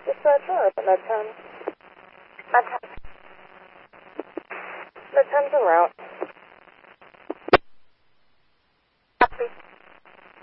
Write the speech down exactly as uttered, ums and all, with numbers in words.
Just uh, sure, open the ten. That ten. The ten's en route.